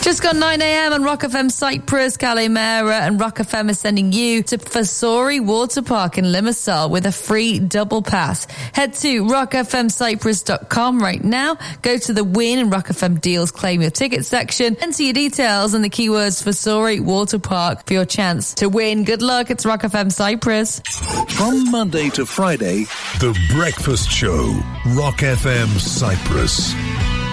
Just gone 9 a.m. on Rock FM Cyprus. Calimera and Rock FM is sending you to Fasori Water Park in Limassol with a free double pass. Head to rockfmcyprus.com right now. Go to the Win and Rock FM Deals Claim Your Ticket section. Enter your details and the keywords Fasori Water Park for your chance to win. Good luck. It's Rock FM Cyprus. From Monday to Friday, The Breakfast Show, Rock FM Cyprus.